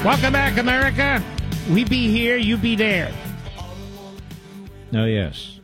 Welcome back, America. We be here, you be there. Oh, yes.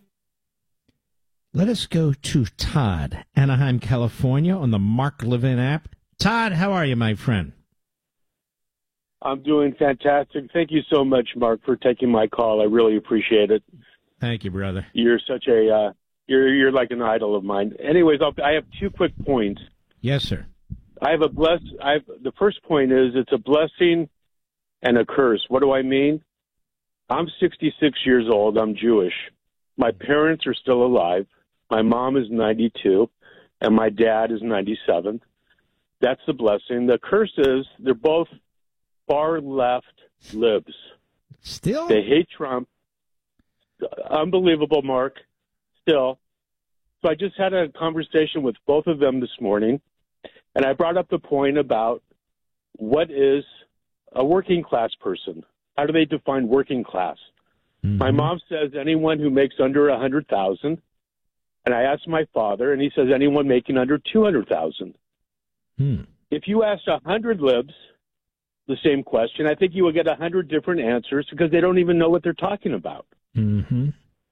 Let us go to Todd, Anaheim, California, on the Mark Levin app. Todd, how are you, my friend? I'm doing fantastic. Thank you so much, Mark, for taking my call. I really appreciate it. Thank you, brother. You're such a you're like an idol of mine. Anyways, I have 2 quick points. Yes, sir. The first point is it's a blessing and a curse. What do I mean? I'm 66 years old. I'm Jewish. My parents are still alive. My mom is 92, and my dad is 97. That's the blessing. The curse is they're both far left libs. Still? They hate Trump. Unbelievable, Mark. Still. So I just had a conversation with both of them this morning, and I brought up the point about what is a working class person. How do they define working class? Mm-hmm. My mom says anyone who makes under $100,000, and I asked my father, and he says anyone making under $200,000. If you asked 100 libs the same question, I think you would get 100 different answers because they don't even know what they're talking about. Mm-hmm.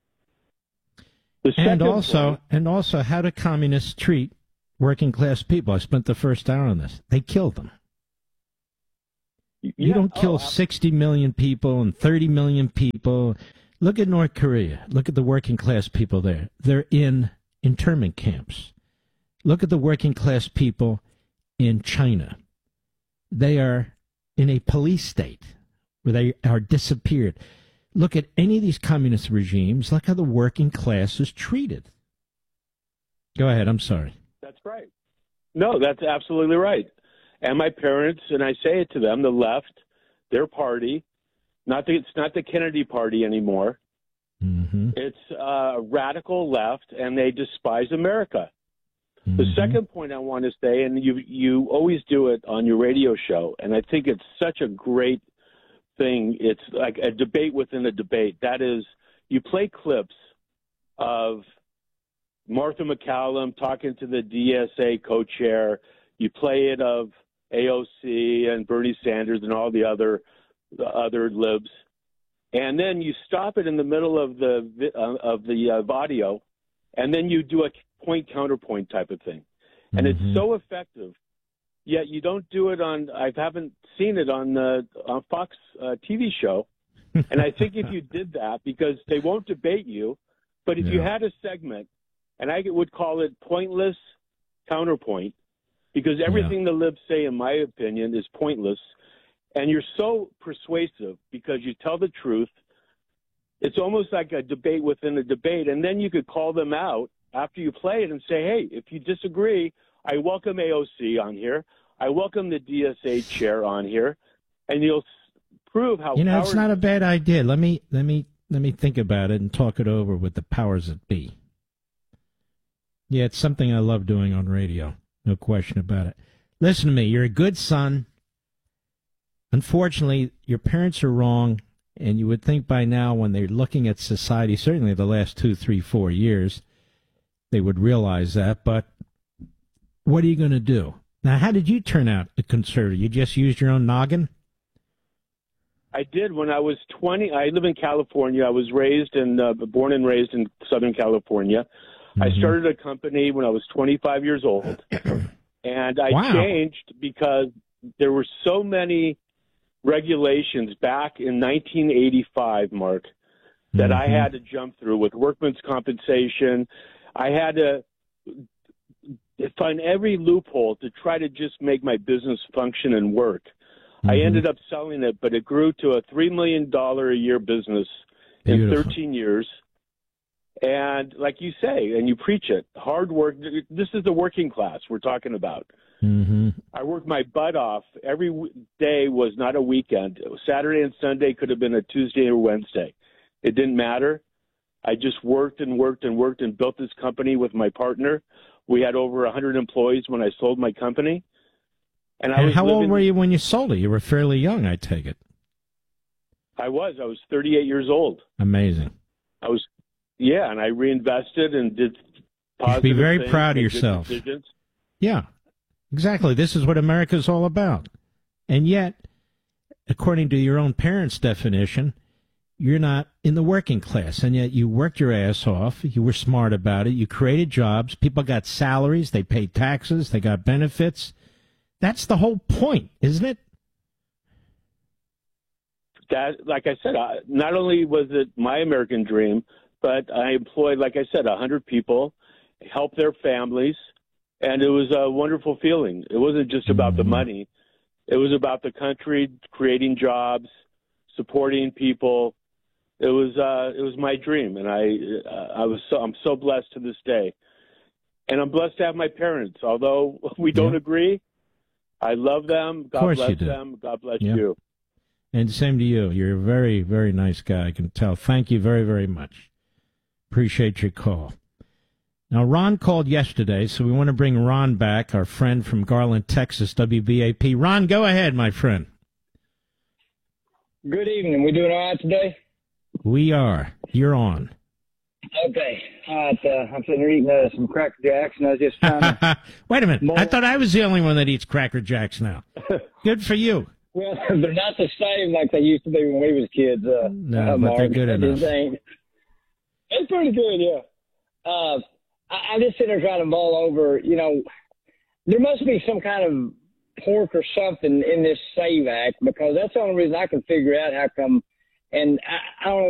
And also, how do communists treat working class people? I spent the first hour on this. They kill them. You don't kill 60 million people and 30 million people. Look at North Korea. Look at the working class people there. They're in internment camps. Look at the working class people in China. They are in a police state where they are disappeared. Look at any of these communist regimes. Look how the working class is treated. Go ahead. I'm sorry. That's right. No, that's absolutely right. And my parents, and I say it to them, the left, their party, it's not the Kennedy party anymore. Mm-hmm. It's radical left, and they despise America. Mm-hmm. The second point I want to say, and you always do it on your radio show, and I think it's such a great thing. It's like a debate within a debate. That is, you play clips of Martha McCallum talking to the DSA co-chair. You play it of AOC and Bernie Sanders and all the other libs, and then you stop it in the middle of the audio, and then you do a point counterpoint type of thing, and it's so effective. Yet you don't do it on. I haven't seen it on Fox TV show, and I think if you did that, because they won't debate you, but if you had a segment, and I would call it pointless counterpoint, because everything the libs say, in my opinion, is pointless, and you're so persuasive because you tell the truth. It's almost like a debate within a debate, and then you could call them out after you play it and say, hey, if you disagree, I welcome AOC on here. I welcome the DSA chair on here, and you'll prove how. It's not a bad idea. Let me think about it and talk it over with the powers that be. Yeah, it's something I love doing on radio. No question about it. Listen to me. You're a good son. Unfortunately, your parents are wrong, and you would think by now, when they're looking at society, certainly the last 2, 3, 4 years, they would realize that. But what are you going to do? Now, how did you turn out a conservative? You just used your own noggin? I did when I was 20. I live in California. I was born and raised in Southern California. Mm-hmm. I started a company when I was 25 years old, and I changed because there were so many regulations back in 1985, Mark, that I had to jump through with workman's compensation. I had to find every loophole to try to just make my business function and work. I ended up selling it, but it grew to a $3 million a year business in 13 years. And like you say, and you preach it, hard work. This is the working class we're talking about. Mm-hmm. I worked my butt off. Every day was not a weekend. Saturday and Sunday could have been a Tuesday or Wednesday. It didn't matter. I just worked and worked and worked and built this company with my partner. We had over 100 employees when I sold my company. And how old were you when you sold it? You were fairly young, I take it. I was 38 years old. Amazing. And I reinvested and did positive You should be very things, proud of yourself. Yeah, exactly. This is what America's all about. And yet, according to your own parents' definition, you're not in the working class, and yet you worked your ass off. You were smart about it. You created jobs. People got salaries. They paid taxes. They got benefits. That's the whole point, isn't it? That, like I said, not only was it my American dream, but I employed, like I said, 100 people, helped their families, and it was a wonderful feeling. It wasn't just about the money. It was about the country, creating jobs, supporting people. It was my dream, and I'm so blessed to this day, and I'm blessed to have my parents. Although we don't agree, I love them. God bless them. God bless you. And same to you. You're a very, very nice guy. I can tell. Thank you very, very much. Appreciate your call. Now, Ron called yesterday, so we want to bring Ron back, our friend from Garland, Texas, WBAP. Ron, go ahead, my friend. Good evening. We doing all right today? We are. You're on. Okay. All right. I'm sitting here eating some Cracker Jacks, and I was just trying to... Wait a minute. I thought I was the only one that eats Cracker Jacks now. Good for you. Well, they're not the same like they used to be when we was kids. No, but they're good enough. It's pretty good, yeah. I'm just sitting there trying to mull over, there must be some kind of pork or something in this SAVE Act, because that's the only reason I can figure out how come, and I don't know